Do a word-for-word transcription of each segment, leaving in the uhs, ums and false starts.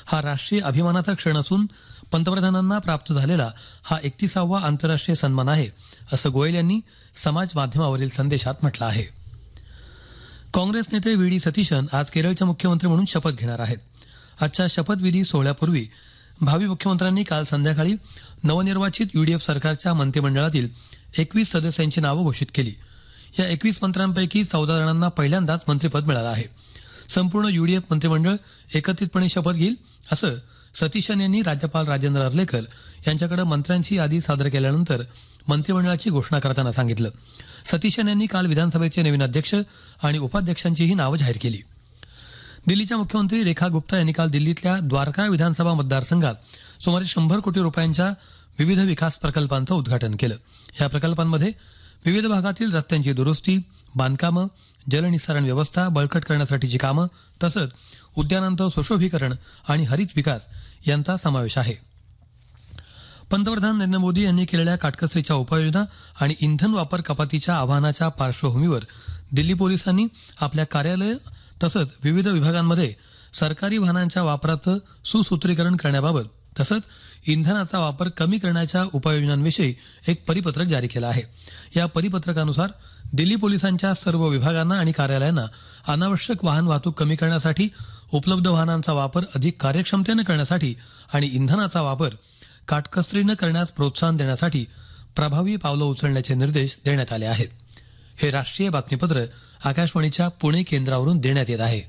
हा राष्ट्रीय अभिमानाचा क्षण असून पंतप्रधानांना प्राप्त झालेला हा एकतीसावा आंतरराष्ट्रीय सन्मान आहे असं गोयल यांनी समाज माध्यमावरील संदेशात म्हटलं आहे. काँग्रेस नेते व्ही डी सतीशन आज केरळचे मुख्यमंत्री म्हणून शपथ घेणार आहेत. आजच्या शपथविधी सोहळ्यापूर्वी भावी मुख्यमंत्र्यांनी काल संध्याकाळी नवनिर्वाचित यूडीएफ सरकारच्या मंत्रिमंडळातील एकवीस सदस्यांची नावं घोषित केली. या एकवीस मंत्र्यांपैकी चौदा जणांना पहिल्यांदाच मंत्रिपद मिळालं आहे. संपूर्ण यूडीएफ मंत्रिमंडळ एकत्रितपणे शपथ घेईल असं सतीशन यांनी राज्यपाल राजेंद्र अर्लेकर यांच्याकडे मंत्र्यांची यादी सादर केल्यानंतर मंत्रिमंडळाची घोषणा करताना सांगितलं. सतीशन यांनी काल विधानसभेचे नवीन अध्यक्ष आणि उपाध्यक्षांचीही नावं जाहीर केली. दिल्लीच्या मुख्यमंत्री रेखा गुप्ता यांनी काल दिल्लीतल्या द्वारका विधानसभा मतदारसंघात सुमारे शंभर कोटी रुपयांच्या विविध विकास प्रकल्पांचं उद्घाटन केलं. या प्रकल्पांमध्ये विविध भागातील रस्त्यांची दुरुस्ती, बांधकामं, जलनिस्सारण व्यवस्था बळकट करण्यासाठीची कामं तसंच उद्यानांचं सुशोभीकरण आणि हरित विकास यांचा समावेश आहे. पंतप्रधान नरेंद्र मोदी यांनी केलेल्या काटकसरीच्या उपाययोजना आणि इंधन वापर कपातीच्या आवाहनाच्या पार्श्वभूमीवर दिल्ली पोलिसांनी आपल्या कार्यालय तसंच विविध विभागांमध्ये सरकारी वाहनांच्या वापराचं सुसूत्रीकरण करण्याबाबत तसंच इंधनाचा वापर कमी करण्याच्या उपाययोजनांविषयी एक परिपत्रक जारी केलं आहे. या परिपत्रकानुसार दिल्ली पोलिसांच्या सर्व विभागांना आणि कार्यालयांना अनावश्यक वाहन वाहतूक कमी करण्यासाठी, उपलब्ध वाहनांचा वापर अधिक कार्यक्षमतेनं करण्यासाठी आणि इंधनाचा वापर काटकसरीनं करण्यास प्रोत्साहन देण्यासाठी प्रभावी पावलं उचलण्याचे निर्देश देण्यात आले आहेत. हे राष्ट्रीय बातमीपत्र आकाशवाणीच्या पुणे केंद्रावरून देण्यात येत आहे.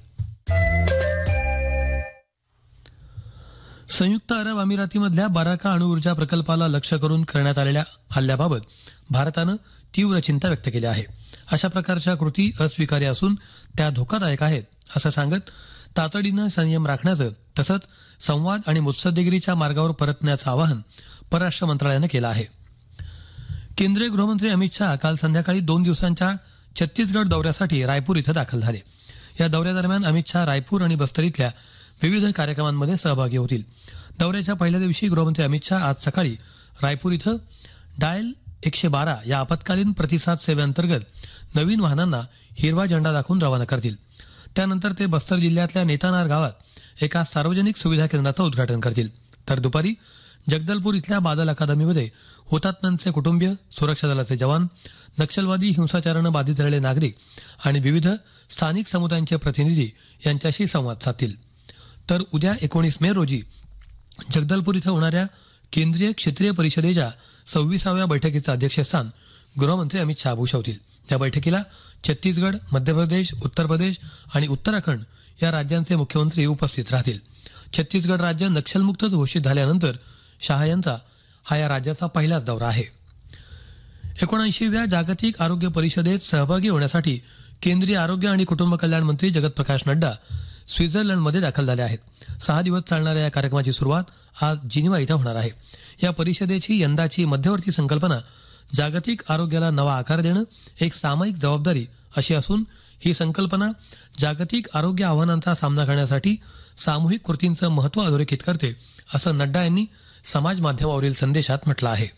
संयुक्त अरब अमिरातीमधल्या बराका अणुऊर्जा प्रकल्पाला लक्ष्य करून करण्यात आलेल्या हल्ल्याबाबत भारतानं तीव्र चिंता व्यक्त केली आहे. अशा प्रकारच्या कृती अस्वीकार्य असून त्या धोकादायक आहेत असं सांगत तातडीनं संयम राखण्याचं तसंच संवाद आणि मुत्सद्देगिरीच्या मार्गावर परतण्याचं आवाहन परराष्ट्र मंत्रालयानं केलं आहे. केंद्रीय गृहमंत्री अमित शहा काल संध्याकाळी दोन दिवसांच्या छत्तीसगड दौऱ्यासाठी रायपूर इथं दाखल झाले. या दौऱ्यादरम्यान अमित शहा रायपूर आणि बस्तर इथल्या विविध कार्यक्रमांमध्ये सहभागी होतील. दौऱ्याच्या पहिल्या दिवशी गृहमंत्री अमित शहा आज सकाळी रायपूर इथं डायल एकशे बारा या आपत्कालीन प्रतिसाद सेवेअंतर्गत नवीन वाहनांना हिरवा झेंडा दाखवून रवाना करतील. त्यानंतर ते बस्तर जिल्ह्यातल्या नेतानार गावात एका सार्वजनिक सुविधा केंद्राचं उद्घाटन करतील. तर दुपारी जगदलपूर इथल्या बादल अकादमीमध्ये हुतात्म्यांचे कुटुंबीय, सुरक्षा दलाचे जवान, नक्षलवादी हिंसाचारानं बाधित झालेले नागरिक आणि विविध स्थानिक समुदायांचे प्रतिनिधी यांच्याशी संवाद साधतील. तर उद्या एकोणीस मे रोजी जगदलपूर इथं होणाऱ्या केंद्रीय क्षेत्रीय परिषदेच्या सव्वीसाव्या बैठकीचं अध्यक्षस्थान गृहमंत्री अमित शहा भूषवतील. या बैठकीला छत्तीसगड, मध्य प्रदेश, उत्तर प्रदेश आणि उत्तराखंड या राज्यांचे मुख्यमंत्री उपस्थित राहतील. छत्तीसगड राज्य नक्षलमुक्त घोषित झाल्यानंतर शहा यांचा हा या राज्याचा पहिलाच दौरा आहे. एकोणऐंशीव्या जागतिक आरोग्य परिषदेत सहभागी होण्यासाठी केंद्रीय आरोग्य आणि कुटुंब कल्याण मंत्री जगत प्रकाश नड्डा स्वित्झर्लंडमध्ये दाखल झाले आहेत. सहा दिवस चालणाऱ्या या कार्यक्रमाची सुरुवात आज जिनिव्हा इथं होणार आहे. या परिषदेची यंदाची मध्यवर्ती संकल्पना जागतिक आरोग्याला नवा आकार देणं, एक सामायिक जबाबदारी अशी असून ही संकल्पना जागतिक आरोग्य आव्हानांचा सामना करण्यासाठी सामूहिक कृतींचं महत्त्व अधोरेखित करते असं नड्डा यांनी समाज माध्यमावरील संदेशात म्हटलं आहे.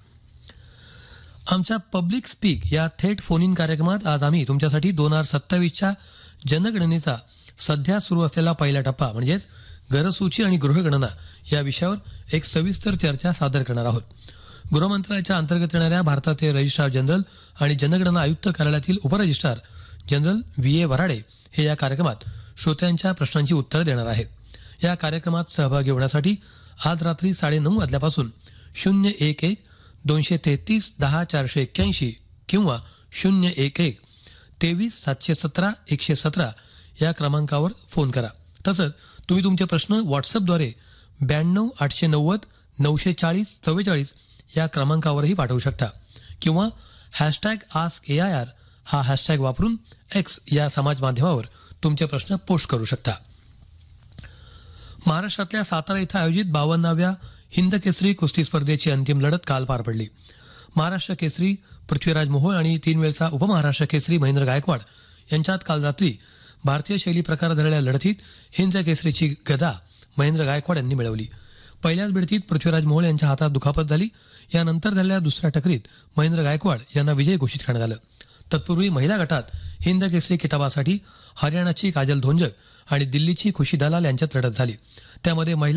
आमच्या पब्लिक स्पीक या थेट फोन इन कार्यक्रमात आज आम्ही तुमच्यासाठी दोन हजार सत्तावीसच्या जनगणनेचा सध्या सुरू असलेला पहिला टप्पा म्हणजेच घरसूची आणि गृहगणना या विषयावर एक सविस्तर चर्चा सादर करणार आहोत. गृहमंत्रालयाच्या अंतर्गत येणाऱ्या भारताचे रजिस्ट्रार जनरल आणि जनगणना आयुक्त कार्यालयातील उपरजिस्ट्रार जनरल व्ही ए वराडे हे या कार्यक्रमात श्रोत्यांच्या प्रश्नांची उत्तरं देणार आहेत. या कार्यक्रमात सहभागी होण्यासाठी आज रात्री साडेनऊ वाजल्यापासून शून्य एक एक दोनशे तेहतीस दहा चारशे एक्क्याऐंशी किंवा शून्य एक एक तेवीस सातशे सतरा एकशे सतरा या क्रमांकावर फोन करा. तसंच तुम्ही तुमचे प्रश्न व्हॉट्सअपद्वारे ब्याण्णव आठशे नव्वद नऊशे चाळीस चव्वेचाळीस या क्रमांकावरही पाठवू शकता किंवा hashtag ask A I R हा हॅशटॅग वापरून एक्स या समाज माध्यमावर तुमचे प्रश्न पोस्ट करू शकता. महाराष्ट्रातल्या सातारा इथं आयोजित बावन्नाव्या हिंद केसरी कुस्ती स्पर्धेची अंतिम लढत काल पार पडली. महाराष्ट्र केसरी पृथ्वीराज मोहोळ आणि तीन वेळचा उपमहाराष्ट्र केसरी महेंद्र गायकवाड यांच्यात काल रात्री भारतीय शैली प्रकार झालेल्या लढतीत हिंद केसरीची गदा महेंद्र गायकवाड यांनी मिळवली. पहिल्याच भिडतीत पृथ्वीराज मोहोळ यांच्या हातात दुखापत झाली. यानंतर झालेल्या दुसऱ्या टकरीत महेंद्र गायकवाड यांना विजय घोषित करण्यात आलं. तत्पूर्वी महिला गटात हिंद केसरी किताबासाठी हरियाणाची काजल धोंजक आणि दिल्लीची खुशी दलाल यांच्यात लढत झाली. त्यामध्ये महिला